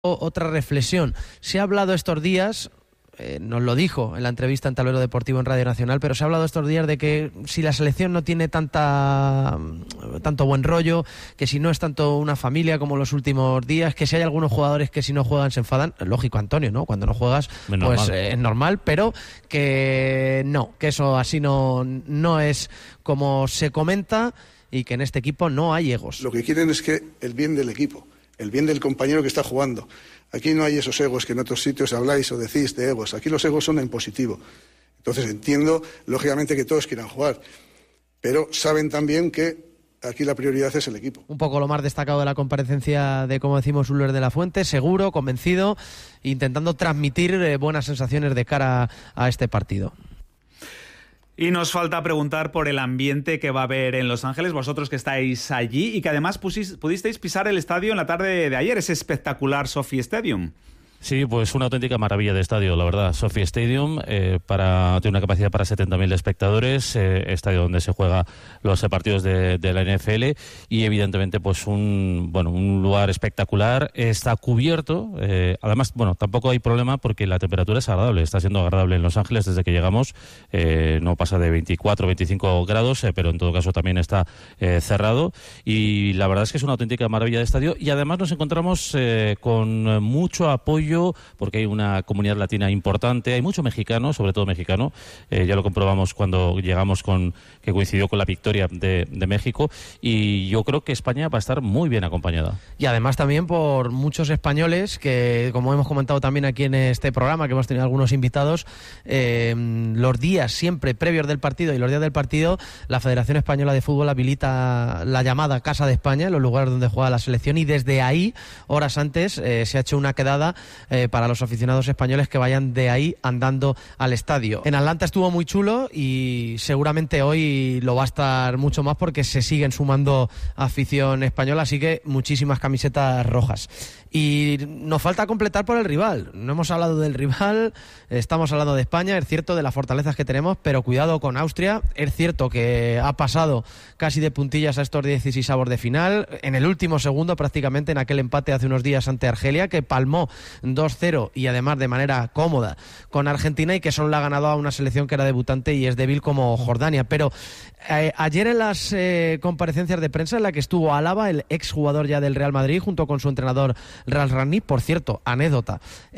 otra reflexión. Se ha hablado estos días, nos lo dijo en la entrevista en Tablero Deportivo en Radio Nacional, pero se ha hablado estos días de que si la selección no tiene tanto buen rollo, que si no es tanto una familia como los últimos días, que si hay algunos jugadores que si no juegan se enfadan. Lógico, Antonio, ¿no? Cuando no juegas, pues es normal, pero que no, que eso así no es como se comenta y que en este equipo no hay egos. Lo que quieren es que el bien del equipo, el bien del compañero que está jugando. Aquí no hay esos egos que en otros sitios habláis o decís de egos. Aquí los egos son en positivo. Entonces entiendo, lógicamente, que todos quieran jugar, pero saben también que aquí la prioridad es el equipo. Un poco lo más destacado de la comparecencia de, como decimos, Uller de la Fuente, seguro, convencido, intentando transmitir buenas sensaciones de cara a este partido. Y nos falta preguntar por el ambiente que va a haber en Los Ángeles, vosotros que estáis allí y que además pudisteis pisar el estadio en la tarde de ayer, ese espectacular SoFi Stadium. Sí, pues una auténtica maravilla de estadio, la verdad. SoFi Stadium tiene una capacidad para 70.000 espectadores, estadio donde se juega los partidos de la NFL y evidentemente pues un lugar espectacular. Está cubierto, además, tampoco hay problema porque la temperatura es agradable, está siendo agradable en Los Ángeles desde que llegamos, no pasa de 24, 25 grados, pero en todo caso también está cerrado y la verdad es que es una auténtica maravilla de estadio y además nos encontramos con mucho apoyo porque hay una comunidad latina importante, hay mucho mexicano, sobre todo mexicano, ya lo comprobamos cuando llegamos que coincidió con la victoria de México y yo creo que España va a estar muy bien acompañada. Y además también por muchos españoles que, como hemos comentado también aquí en este programa, que hemos tenido algunos invitados, los días siempre previos del partido y los días del partido, la Federación Española de Fútbol habilita la llamada Casa de España, en los lugares donde juega la selección, y desde ahí, horas antes, se ha hecho una quedada para los aficionados españoles que vayan de ahí andando al estadio. En Atlanta estuvo muy chulo y seguramente hoy lo va a estar mucho más porque se siguen sumando afición española, así que muchísimas camisetas rojas. Y nos falta completar por el rival. No hemos hablado del rival, estamos hablando de España, es cierto, de las fortalezas que tenemos, pero cuidado con Austria. Es cierto que ha pasado casi de puntillas a estos 16avos de final, en el último segundo prácticamente, en aquel empate hace unos días ante Argelia, que palmó 2-0 y además de manera cómoda con Argentina y que solo le ha ganado a una selección que era debutante y es débil como Jordania. Pero ayer en las comparecencias de prensa en la que estuvo Álava, el exjugador ya del Real Madrid, junto con su entrenador Ralf Rangnick, por cierto, anécdota,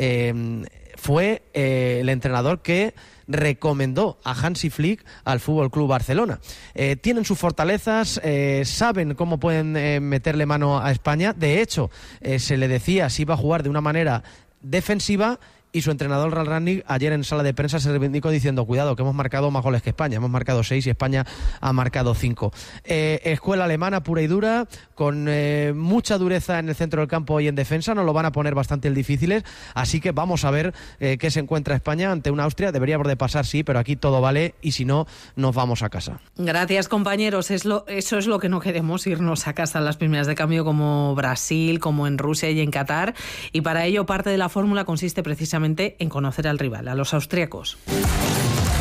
fue el entrenador que recomendó a Hansi Flick al Fútbol Club Barcelona. Tienen sus fortalezas, saben cómo pueden meterle mano a España. De hecho, se le decía si iba a jugar de una manera defensiva y su entrenador Ralf Rangnick ayer en sala de prensa se reivindicó diciendo: cuidado, que hemos marcado más goles que España, hemos marcado 6 y España ha marcado 5. Escuela alemana pura y dura, con mucha dureza en el centro del campo y en defensa, nos lo van a poner bastante difíciles, así que vamos a ver qué se encuentra España ante una Austria. Deberíamos de pasar, sí, pero aquí todo vale y si no, nos vamos a casa. Gracias, compañeros. Eso es lo que no queremos, irnos a casa en las primeras de cambio como Brasil, como en Rusia y en Qatar, y para ello parte de la fórmula consiste precisamente en conocer al rival, a los austríacos.